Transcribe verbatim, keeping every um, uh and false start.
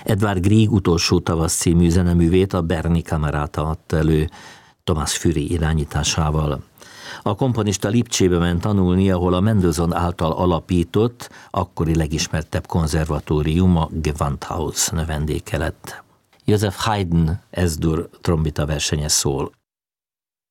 Edvard Grieg utolsó tavasz című zeneművét a Berni Camerata adta elő Thomas Fury irányításával. A komponista Lipcsébe ment tanulni, ahol a Mendelssohn által alapított, akkori legismertebb konzervatórium, a Gewandhaus növendéke lett. Joseph Haydn Ez-dur trombita versenye szól.